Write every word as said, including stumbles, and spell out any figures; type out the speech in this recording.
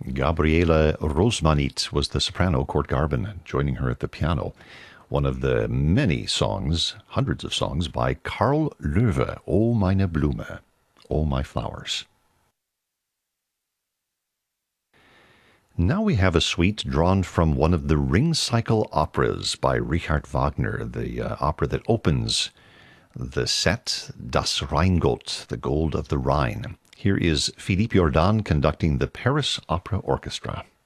Gabriela Rosmanit was the soprano, Kurt Garben joining her at the piano. One of the many songs, hundreds of songs, by Karl Löwe, O meine Blume, O my flowers. Now we have a suite drawn from one of the Ring Cycle operas by Richard Wagner, the uh, opera that opens the set, Das Rheingold, the Gold of the Rhine. Here is Philippe Jordan conducting the Paris Opera Orchestra.